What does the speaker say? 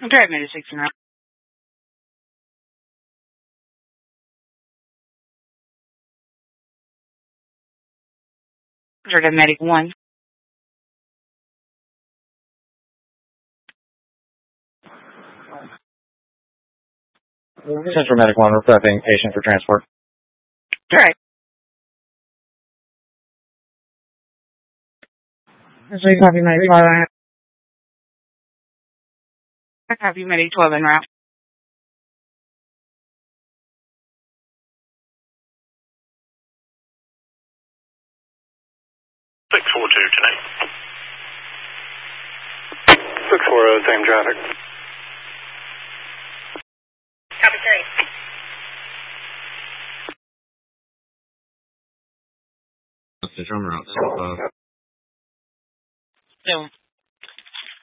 Drive me to 16 route. Drive medic 1. Central Medic 1, requesting patient for transport. Right. So you copy medic 12 en route. I copy medic 12 en route. Tonight. 640, same traffic. Copy 3. Central route. So